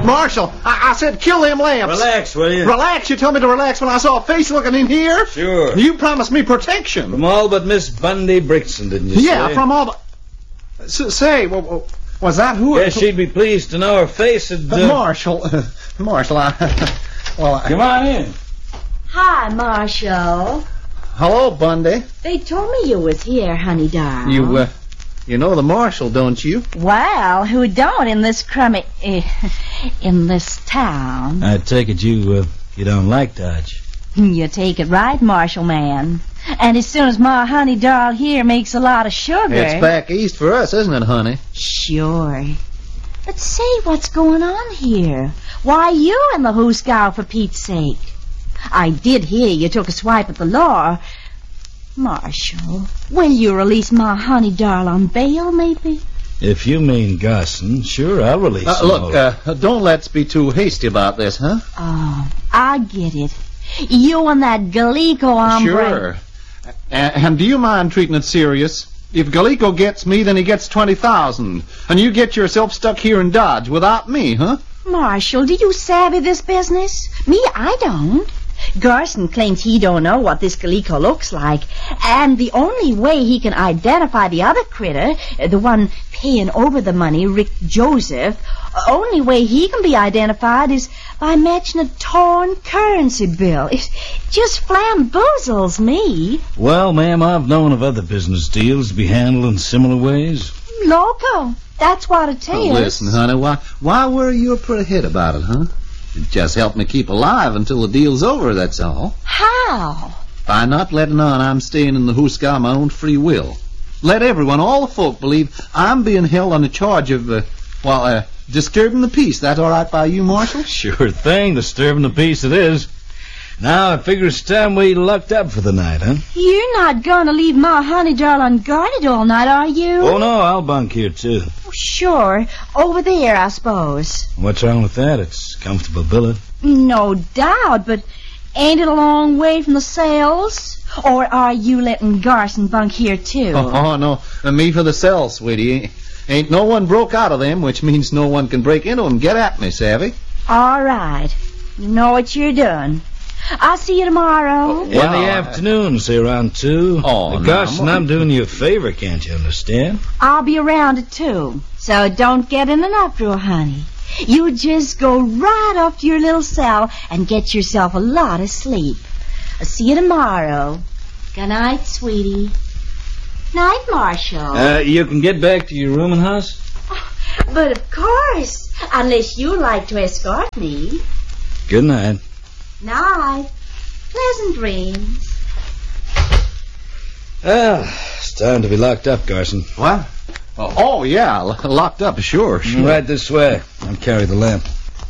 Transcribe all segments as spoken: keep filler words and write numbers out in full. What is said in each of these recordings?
Marshal, I, I said kill them lamps. Relax, will you? Relax? You told me to relax when I saw a face looking in here? Sure. You promised me protection. From all but Miss Bundy Brixton, didn't you yeah, say? from all but... S- say, well, was that who... Guess she'd be pleased to know her face had... Uh, Marshal, uh, Marshal, I... well, I... Come on in. Hi, Marshal. Hello, Bundy. They told me you was here, honey darling. You, uh... You know the Marshal, don't you? Well, who don't in this crummy... Uh, in this town? I take it you, uh, you don't like Dodge. You take it right, Marshal man. And as soon as my honey doll here makes a lot of sugar... It's back east for us, isn't it, honey? Sure. But say, what's going on here? Why you in the hoosgow, for Pete's sake? I did hear you took a swipe at the law... Marshal, will you release my honey doll on bail, maybe? If you mean Garson, sure, I'll release uh, him. Look, uh, don't let's be too hasty about this, huh? Oh, I get it. You and that Galico hombre... Sure. And, and do you mind treating it serious? If Galico gets me, then he gets twenty thousand. And you get yourself stuck here in Dodge without me, huh? Marshal, do you savvy this business? Me, I don't. Garson claims he don't know what this Galico looks like, and the only way he can identify the other critter, the one paying over the money, Rick Joseph, only way he can be identified is by matching a torn currency bill. It just flamboozles me. Well, ma'am, I've known of other business deals to be handled in similar ways. Loco, that's what it is. Oh, listen, honey, why, why worry your pretty head about it, huh? It just helped me keep alive until the deal's over, that's all. How? By not letting on I'm staying in the hoosgow of my own free will. Let everyone, all the folk, believe I'm being held on the charge of, uh, well, uh, disturbing the peace. That all right by you, Marshal? Sure thing, disturbing the peace it is. Now, I figure it's time we locked up for the night, huh? You're not going to leave my honey doll unguarded all night, are you? Oh, no, I'll bunk here, too. Oh, sure. Over there, I suppose. What's wrong with that? It's a comfortable billet. No doubt, but ain't it a long way from the cells? Or are you letting Garson bunk here, too? Oh, oh no. Uh, me for the cell, sweetie. Ain't no one broke out of them, which means no one can break into them. Get at me, savvy? All right. You know what you're doing. I'll see you tomorrow. Oh, in well, the afternoon, say around two. Oh, uh, Garson, no, I'm doing you a favor, can't you understand? I'll be around at two, so don't get in an uproar, honey. You just go right off to your little cell and get yourself a lot of sleep. I'll see you tomorrow. Good night, sweetie. Night, Marshal. Uh, you can get back to your rooming house? Oh, but of course, unless you like to escort me. Good night. Night. Pleasant dreams. Ah, it's time to be locked up, Garson. What? Oh, oh yeah, l- locked up, sure, sure. Right this way. I'll carry the lamp.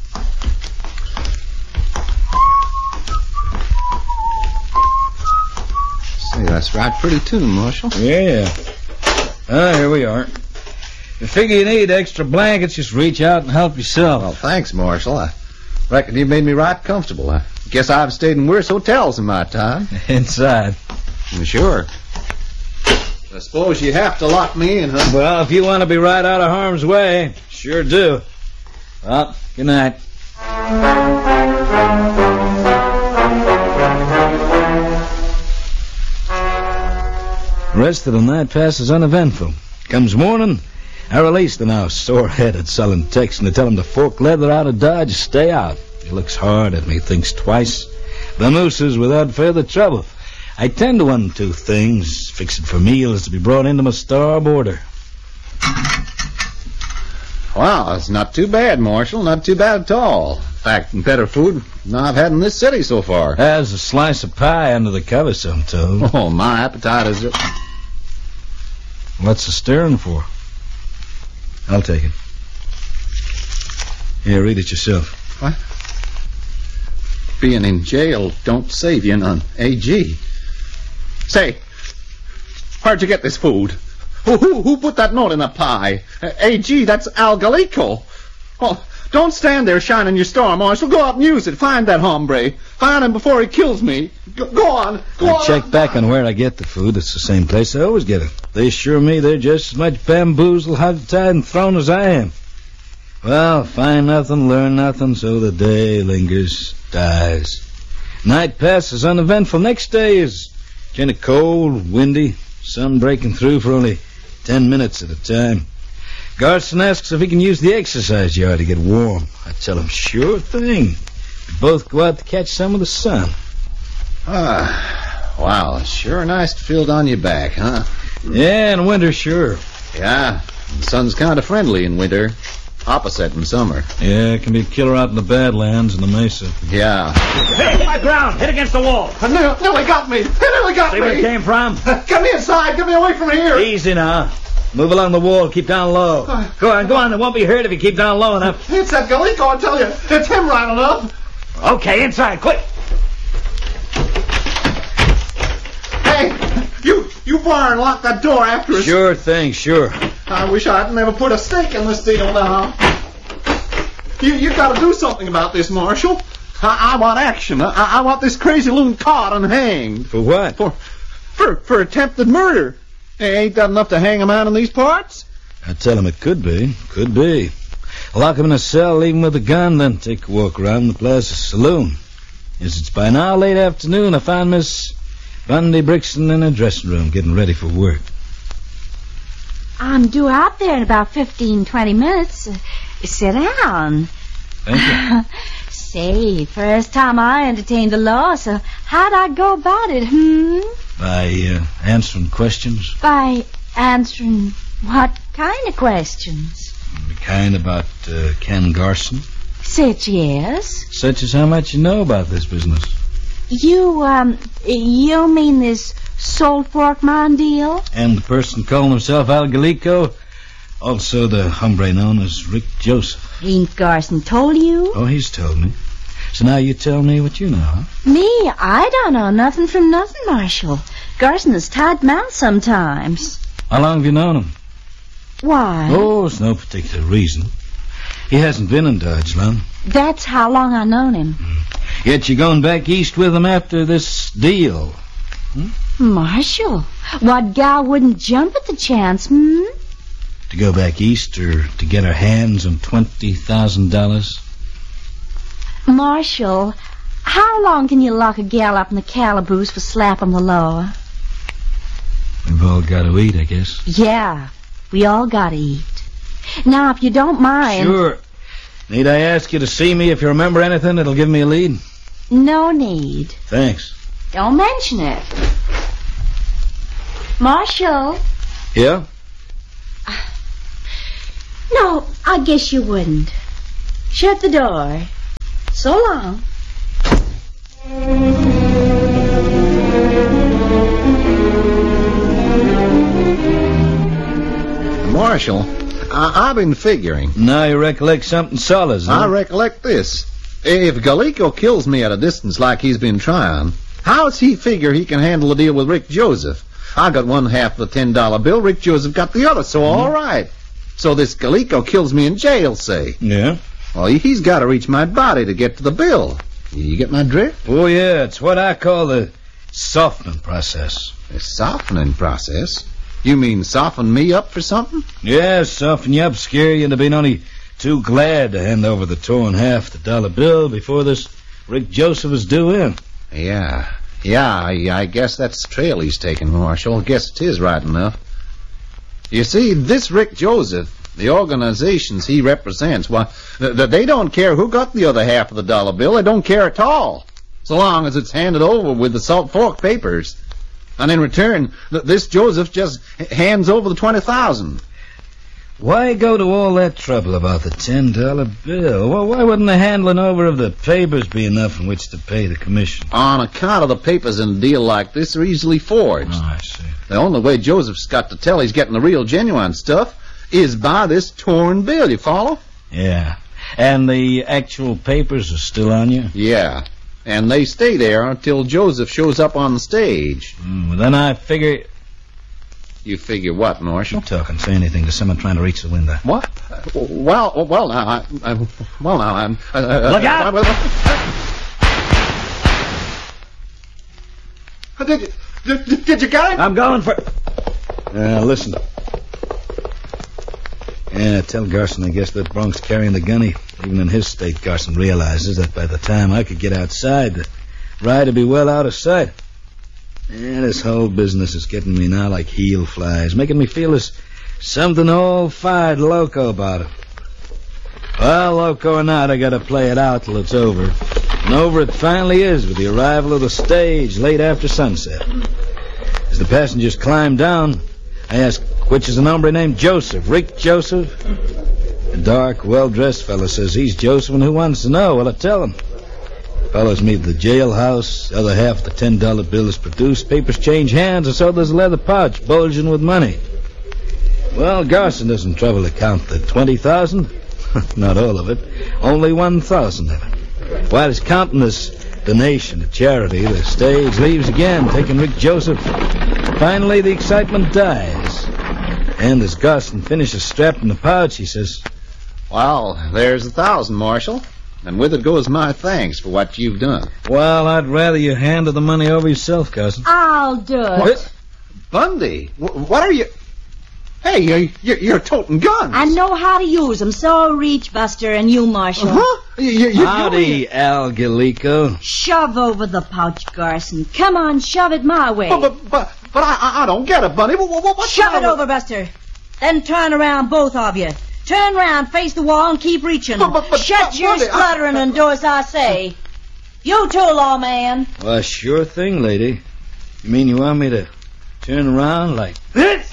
Say, that's right pretty too, Marshal. Yeah. Ah, here we are. If you figure you need extra blankets, just reach out and help yourself. Well, thanks, Marshal. I reckon you made me right comfortable. I guess I've stayed in worse hotels in my time. Inside. Sure. I suppose you have to lock me in, huh? Well, if you want to be right out of harm's way, sure do. Well, good night. The rest of the night passes uneventful. Comes morning, I release the now sore-headed sullen Texan to tell him to fork leather out of Dodge, stay out. He looks hard at me, thinks twice. The mooses without further trouble. I tend to one two things, fix it for meals to be brought into my starboarder. Well, it's not too bad, Marshal. Not too bad at all. In fact, better food than I've had in this city so far. There's a slice of pie under the covers, I'm told. Oh, my appetite is... What's the stirring for? I'll take it. Here, read it yourself. What? Being in jail don't save you none. A G. Say, where'd you get this food? Who, who, who put that note in the pie? Uh, A G, that's Al Galico. Oh, don't stand there shining your star, Marshal. Go out and use it. Find that hombre. Find him before he kills me. Go, go on. Go I on. check back on where I get the food. It's the same place I always get it. They assure me they're just as much bamboozled, hog-tied, and thrown as I am. Well, find nothing, learn nothing, so the day lingers, dies. Night passes uneventful. Next day is kind of cold, windy, sun breaking through for only ten minutes at a time. Garson asks if he can use the exercise yard to get warm. I tell him, sure thing. We both go out to catch some of the sun. Ah, wow, sure nice to feel it on your back, huh? Yeah, in winter, sure. Yeah, the sun's kind of friendly in winter. Opposite in summer. Yeah, it can be a killer out in the Badlands and the Mesa. Yeah. Hey, hit my ground. Hit against the wall. It nearly, nearly got me. It nearly got See me. where it came from? Get me inside. Get me away from here. Easy now. Move along the wall. Keep down low. Go on, go on. It won't be hurt if you keep down low enough. It's that Galico, I tell you. It's him right enough. Okay, inside, quick. Hey, you you bar and lock that door after us. Sure thing, sure. I wish I'd never put a stake in this deal now. You you got to do something about this, Marshal. I, I want action. I, I want this crazy loon caught and hanged. For what? For for for attempted murder. Hey, ain't that enough to hang a man in these parts? I tell him it could be. Could be. Lock him in a cell, leave him with a gun, then take a walk around the Plaza Saloon. Yes, it's by now late afternoon. I found Miss Bundy Brixton in her dressing room getting ready for work. I'm due out there in about fifteen, twenty minutes. Uh, sit down. Thank you. Say, first time I entertained the law, so how'd I go about it, hmm? By uh, answering questions. By answering what kind of questions? The kind about uh, Ken Garson. Such yes. Such as how much you know about this business. You, um, you mean this Salt Fork mine deal? And the person calling himself Al Galico, also the hombre known as Rick Joseph. Ain't Garson told you? Oh, he's told me. So now you tell me what you know, huh? Me? I don't know nothing from nothing, Marshal. Garson has tied mouth sometimes. How long have you known him? Why? Oh, it's no particular reason. He hasn't been in Dodge long. That's how long I known him. Yet you're going back east with him after this deal. Hmm? Marshal, what gal wouldn't jump at the chance, hmm? To go back east or to get her hands on twenty thousand dollars? Marshal, how long can you lock a gal up in the calaboose for slapping the law? We've all got to eat, I guess. Yeah, we all gotta eat. Now, if you don't mind... Sure. Need I ask you to see me if you remember anything that'll give me a lead? No need. Thanks. Don't mention it. Marshal? Yeah? No, I guess you wouldn't. Shut the door. So long. Marshal, I- I've been figuring. Now you recollect something solid, huh? I recollect this. If Galico kills me at a distance like he's been trying, how's he figure he can handle the deal with Rick Joseph? I got one half of the ten dollar bill, Rick Joseph got the other, so all right. So this Galico kills me in jail, say. Yeah? Well, he's got to reach my body to get to the bill. You get my drift? Oh, yeah. It's what I call the softening process. A softening process? You mean soften me up for something? Yeah, soften you up, scare you into being only too glad to hand over the torn half the dollar bill before this Rick Joseph is due in. Yeah. Yeah, I, I guess that's the trail he's taking, Marshal. Guess it is right enough. You see, this Rick Joseph, the organizations he represents, well, th- th- they don't care who got the other half of the dollar bill. They don't care at all, so long as it's handed over with the Salt Fork papers. And in return, th- this Joseph just h- hands over the twenty thousand. Why go to all that trouble about the ten dollar bill? Well, why wouldn't the handling over of the papers be enough in which to pay the commission? On account of the papers in a deal like this are easily forged. Oh, I see. The only way Joseph's got to tell he's getting the real genuine stuff is by this torn bill, you follow? Yeah. And the actual papers are still on you? Yeah. And they stay there until Joseph shows up on the stage. Mm, well, then I figure... You figure what, Marshal? Don't talk and say anything to someone trying to reach the window. What? Well, well, now, I, I, well, now, I'm... Uh, Look out! Uh, uh, did, you, did, did you get him? I'm going for... Now, listen. Yeah, tell Garson I guess that Bronk's carrying the gunny. Even in his state, Garson realizes that by the time I could get outside, the ride would be well out of sight. Yeah, this whole business is getting me now like heel flies, making me feel there's something all fired loco about it. Well, loco or not, I gotta play it out till it's over. And over it finally is with the arrival of the stage late after sunset. As the passengers climb down, I ask which is an hombre named Joseph, Rick Joseph. A dark, well-dressed fellow says he's Joseph, and who wants to know? Well, I tell him. Follows me to the jailhouse. The other half of the ten dollar bill is produced. Papers change hands, and so there's a leather pouch bulging with money. Well, Garson doesn't trouble to count the twenty thousand. Not all of it. Only one thousand of it. While he's counting this donation to charity, the stage leaves again, taking Rick Joseph. Finally, the excitement dies. And as Garson finishes strapping the pouch, he says, Well, there's a thousand, Marshal. And with it goes my thanks for what you've done. Well, I'd rather you handed the money over yourself, Garson. I'll do it. What? Bundy, wh- what are you... Hey, you're, you're, you're toting guns. I know how to use them, so reach, Buster, and you, Marshal. Huh? You, you, you, Howdy, Al Galico. Shove over the pouch, Garson. Come on, shove it my way. But, but, but, but I, I don't get it, Bundy. What, what, what's Shove wrong it with- over, Buster. Then turn around, both of you. Turn round, face the wall, and keep reaching. But- but- but- Shut but, your Bundy, I- spluttering and do as I say. You too, lawman. Well, sure thing, lady. You mean you want me to turn around like This?